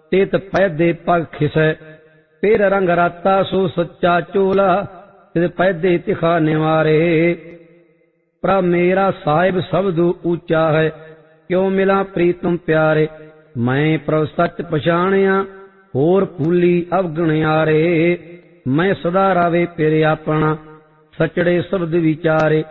ਤਿਤ ਪੈਦੇ ਪਗ ਖਿਸੈ। ਫਿਰ ਰੰਗ ਰਾਤਾ ਸੋ ਸੱਚਾ ਚੋਲਾ, ਤਿਤ ਪੈਦੇ ਤਿਖਾ ਨਿਵਾਰੇ। ਪ੍ਰਭ ਮੇਰਾ ਸਾਹਿਬ ਸਬਦੁ ਊਚਾ ਹੈ, ਕਿਉ ਮਿਲਾ ਪ੍ਰੀਤਮ ਪਿਆਰੇ। ਮੈਂ ਪ੍ਰਭ ਸੱਚ ਪਛਾਣਿਆ, ਹੋਰ ਭੂਲੀ ਅਵਗਣਿਆਰੇ। ਮੈਂ ਸਦਾ ਰਾਵੇ ਪਿਰ ਆਪਣਾ, ਸਚੜੇ ਸ਼ਬਦ ਵਿਚਾਰੇ।